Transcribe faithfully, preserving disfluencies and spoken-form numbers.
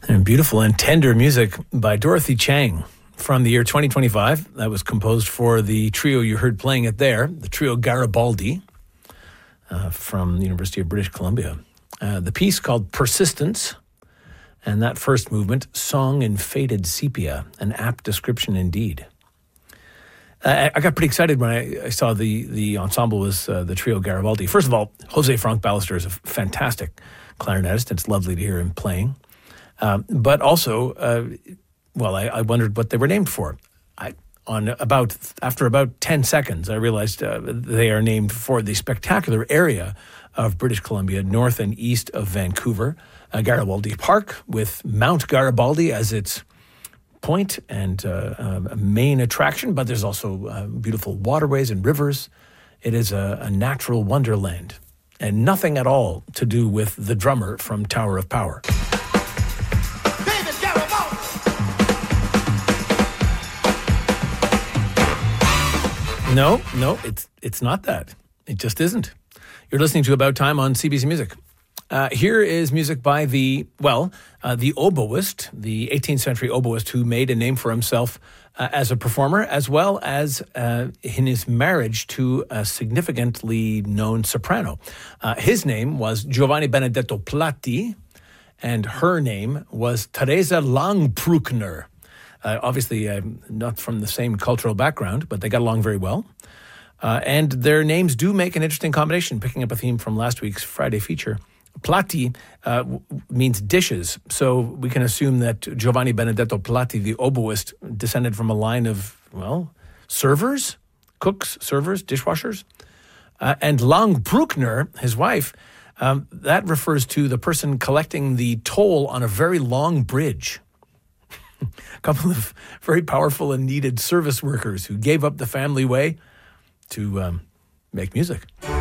And beautiful and tender music by Dorothy Chang from the year twenty twenty-five. That was composed for the trio you heard playing it there, the trio Garibaldi uh, from the University of British Columbia. Uh, the piece called Persistence, and that first movement, Song in Faded Sepia, an apt description indeed. Uh, I got pretty excited when I, I saw the, the ensemble was uh, the trio Garibaldi. First of all, Jose Frank Ballester is a fantastic clarinetist. It's lovely to hear him playing. Um, but also, uh, well, I, I wondered what they were named for. I, on about after about ten seconds, I realized uh, they are named for the spectacular area of British Columbia, north and east of Vancouver, uh, Garibaldi Park, with Mount Garibaldi as its point and uh, a main attraction. But there's also uh, beautiful waterways and rivers. It is a, a natural wonderland, and nothing at all to do with the drummer from Tower of Power. No, no, it's it's not that. It just isn't. You're listening to About Time on C B C Music. Uh, here is music by the, well, uh, the oboist, the eighteenth century oboist who made a name for himself uh, as a performer, as well as uh, in his marriage to a significantly known soprano. Uh, his name was Giovanni Benedetto Platti, and her name was Teresa Langbruckner. Uh, obviously, uh, not from the same cultural background, but they got along very well. Uh, and their names do make an interesting combination, picking up a theme from last week's Friday feature. Platti uh, w- means dishes, so we can assume that Giovanni Benedetto Platti, the oboist, descended from a line of, well, servers, cooks, servers, dishwashers. Uh, and Langbruckner, his wife, um, that refers to the person collecting the toll on a very long bridge. A couple of very powerful and needed service workers who gave up the family way to um, make music.